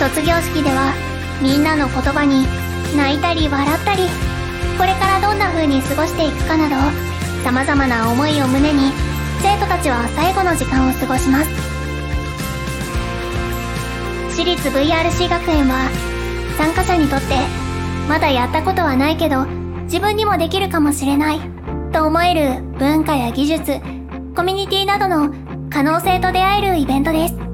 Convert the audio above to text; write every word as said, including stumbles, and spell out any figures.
卒業式ではみんなの言葉に泣いたり笑ったり、これからどんな風に過ごしていくかなど様々な思いを胸に生徒たちは最後の時間を過ごします。私立 ブイアールシー 学園は参加者にとってまだやったことはないけど自分にもできるかもしれないと思える文化や技術、コミュニティなどの可能性と出会えるイベントです。